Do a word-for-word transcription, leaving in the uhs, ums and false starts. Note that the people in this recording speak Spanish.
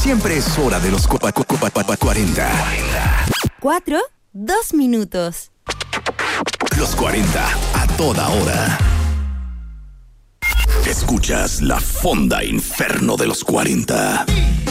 Siempre es hora de los cuarenta. Cuatro, dos minutos. Los cuarenta a toda hora. Escuchas la Fonda Inferno de los cuarenta.